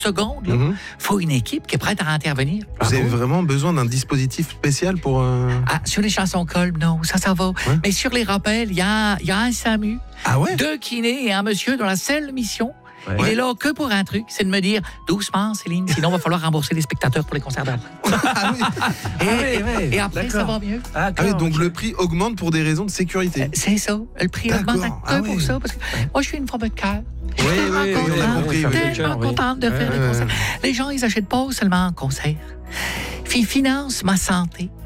secondes, il faut une équipe qui est prête à intervenir. Vous avez vraiment besoin d'un dispositif spécial pour... Sur les chansons colbes, non, ça va. Ouais. Mais sur les rappels, il y a un SAMU, 2 kinés et un monsieur dont la seule mission, il est là que pour un truc, c'est de me dire doucement, Céline, sinon il va falloir rembourser les spectateurs pour les concerts d'après. Et après, ça va mieux. Donc le prix augmente pour des raisons de sécurité. C'est ça. Le prix augmente que pour ça. Parce que moi, je suis une femme de cœur. Je suis tellement contente de faire des concerts. Les gens, ils achètent pas seulement en concert. Ils financent ma santé.